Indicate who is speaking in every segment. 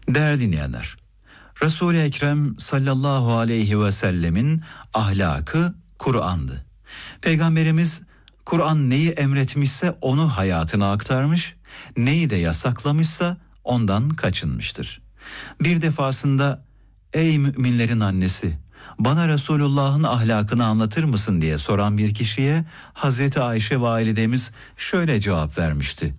Speaker 1: Değerli dinleyenler, Resul-i Ekrem sallallahu aleyhi ve sellemin ahlakı Kur'an'dı. Peygamberimiz Kur'an neyi emretmişse onu hayatına aktarmış, neyi de yasaklamışsa ondan kaçınmıştır. Bir defasında "Ey müminlerin annesi, bana Resulullah'ın ahlakını anlatır mısın?" diye soran bir kişiye Hazreti Ayşe validemiz şöyle cevap vermişti: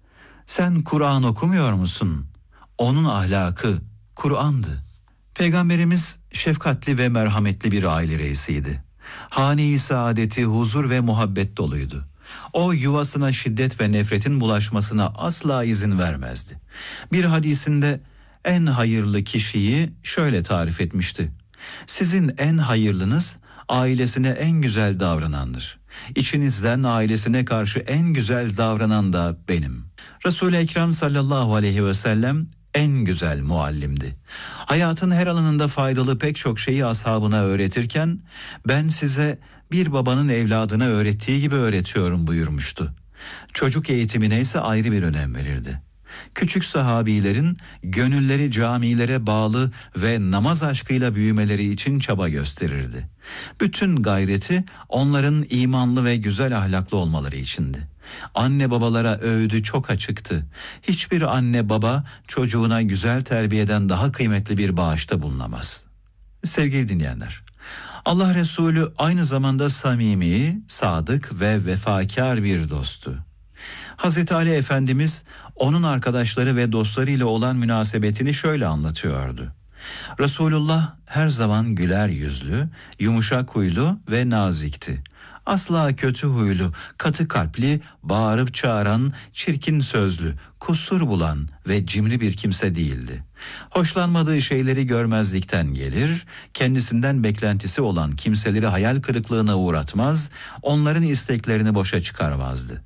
Speaker 1: "Sen Kur'an okumuyor musun? Onun ahlakı Kur'an'dı." Peygamberimiz şefkatli ve merhametli bir aile reisiydi. Hane-i saadeti huzur ve muhabbet doluydu. O yuvasına şiddet ve nefretin bulaşmasına asla izin vermezdi. Bir hadisinde en hayırlı kişiyi şöyle tarif etmişti: "Sizin en hayırlınız ailesine en güzel davranandır. İçinizden ailesine karşı en güzel davranan da benim." Resul-i Ekrem sallallahu aleyhi ve sellem en güzel muallimdi. Hayatın her alanında faydalı pek çok şeyi ashabına öğretirken "Ben size bir babanın evladına öğrettiği gibi öğretiyorum" buyurmuştu. Çocuk eğitimine ise ayrı bir önem verirdi. Küçük sahabilerin gönülleri camilere bağlı ve namaz aşkıyla büyümeleri için çaba gösterirdi. Bütün gayreti onların imanlı ve güzel ahlaklı olmaları içindi. Anne babalara öğüdü çok açıktı. Hiçbir anne baba çocuğuna güzel terbiyeden daha kıymetli bir bağışta bulunamaz. Sevgili dinleyenler, Allah Resulü aynı zamanda samimi, sadık ve vefakar bir dosttu. Hazreti Ali Efendimiz onun arkadaşları ve dostlarıyla olan münasebetini şöyle anlatıyordu: "Resulullah her zaman güler yüzlü, yumuşak huylu ve nazikti. Asla kötü huylu, katı kalpli, bağırıp çağıran, çirkin sözlü, kusur bulan ve cimri bir kimse değildi. Hoşlanmadığı şeyleri görmezlikten gelir, kendisinden beklentisi olan kimseleri hayal kırıklığına uğratmaz, onların isteklerini boşa çıkarmazdı."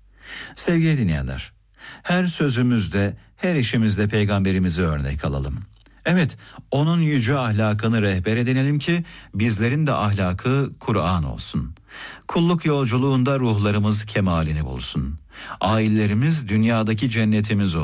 Speaker 1: Sevgili dinleyenler, her sözümüzde, her işimizde Peygamberimizi örnek alalım. Evet, onun yüce ahlakını rehber edinelim ki bizlerin de ahlakı Kur'an olsun. Kulluk yolculuğunda ruhlarımız kemalini bulsun. Ailelerimiz dünyadaki cennetimiz olsun.